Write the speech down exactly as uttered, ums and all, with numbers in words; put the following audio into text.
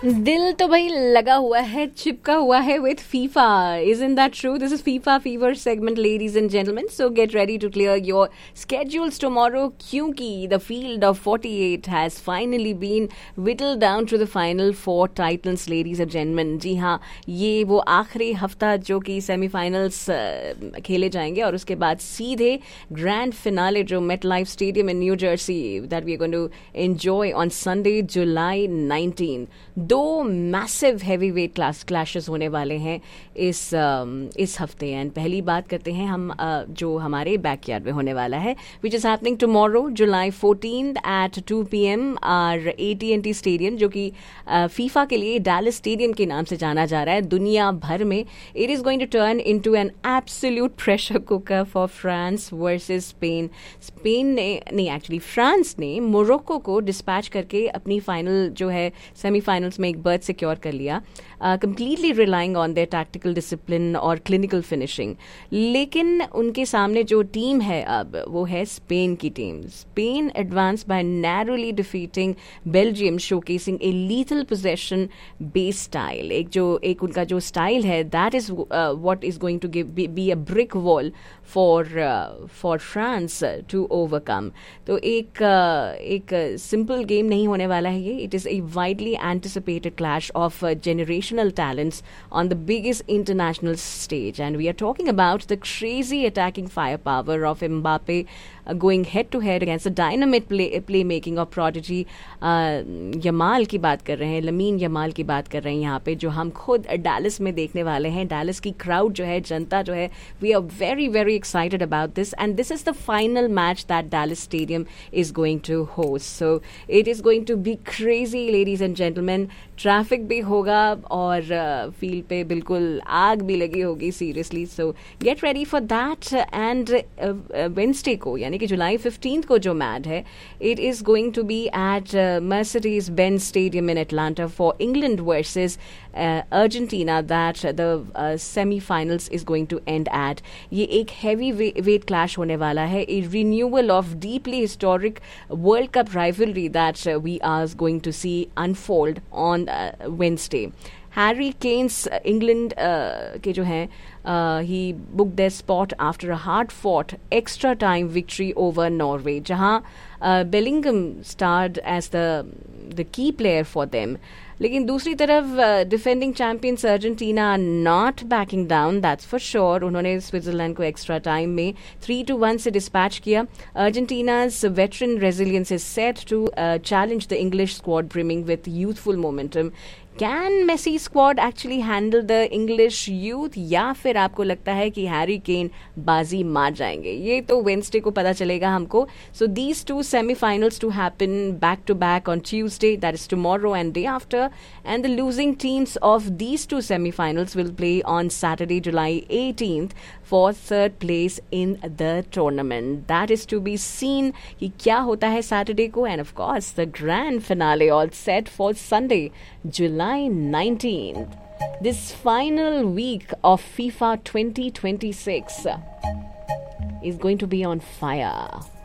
दिल तो भाई लगा हुआ है, चिपका हुआ है with FIFA. Isn't that true? This is FIFA Fever segment, ladies and gentlemen. So get ready to clear your schedules tomorrow क्योंकि the field of forty-eight has finally been whittled down to the final four titles, ladies and gentlemen. जी हाँ, ये वो आखिरी हफ्ता जो कि semifinals खेले जाएंगे और उसके बाद सीधे ग्रैंड फिनाले जो MetLife Stadium in New Jersey that we are going to enjoy on Sunday, July nineteenth. दो massive heavy weight class clashes होने वाले हैं इस uh, इस हफ्ते. एंड पहली बात करते हैं हम uh, जो हमारे बैकयार्ड में होने वाला है, which is happening tomorrow July fourteenth eight to P M R A T N T stadium, जो कि फीफा uh, के लिए डैलस स्टेडियम के नाम से जाना जा रहा है दुनिया भर में. It is going to turn into an absolute pressure cooker for France versus Spain. Spain ने नहीं एक्चुअली फ्रांस ने मोरक्को को डिस्पैच करके अपनी फाइनल जो है सेमीफाइनल्स में एक बर्थ सिक्योर कर लिया, completely relying on their tactical discipline और क्लिनिकल फिनिशिंग. लेकिन उनके सामने जो टीम है अब वो है स्पेन की team. Spain advance bye narrowly defeating Belgium, showcasing ए लीथल पोजेशन बेस्ड स्टाइल. एक जो एक उनका जो स्टाइल है that is what is going to give be a brick wall for for France to overcome. तो एक uh, एक सिंपल uh, गेम नहीं होने वाला है ये. It is a widely anticipated clash of uh, generational talents on the biggest international stage, and we are talking about the crazy attacking firepower of Mbappe uh, going head to head against the dynamic play playmaking of prodigy uh, Yamal की बात कर रहे हैं, lamin Yamal की बात कर रहे हैं यहाँ पे, जो हम खुद डैलस में देखने वाले हैं. डैलस की क्राउड जो है, जनता जो है, we are very very excited about this, and this is the final match that Dallas Stadium is going to host. So it is going to be crazy, ladies and gentlemen. Traffic भी होगा और field uh, पे बिल्कुल आग भी लगी होगी seriously. So get ready for that. And Wednesday को यानी कि जुलाई फिफ्टींथ को जो मैच है, it is going to be eight Mercedes Benz stadium in Atlanta for England versus Argentina that the semifinals is going to and eight. ये एक heavy weight clash होने वाला है, ए renewal of deeply historic world cup rivalry that we are going to C unfold on Wednesday. Harry Kane's uh, England uh, के जो हैं uh, he booked their spot after a hard-fought extra-time victory over Norway, जहाँ uh, Bellingham starred as the the key player for them. लेकिन दूसरी तरफ defending champions Argentina not banking down, that's for sure. उन्होंने Switzerland को extra time में three to one से dispatch किया. अर्जेंटीनाज veteran resilience is set to challenge the English squad brimming with youthful momentum. Can Messi squad actually handle the English youth, या फिर आपको लगता है कि हैरी केन बाजी मार जाएंगे? ये तो वेंसडे को पता चलेगा हमको. So these two semifinals to happen back to back on Tuesday, that is tomorrow and day after. And the losing teams of these two semi-finals will play on Saturday, July eighteenth for third place in the tournament. That is to be seen कि क्या होता है Saturday को. And of course, the grand finale all set for Sunday, July nineteenth. This final week of FIFA twenty twenty-six is going to be on fire.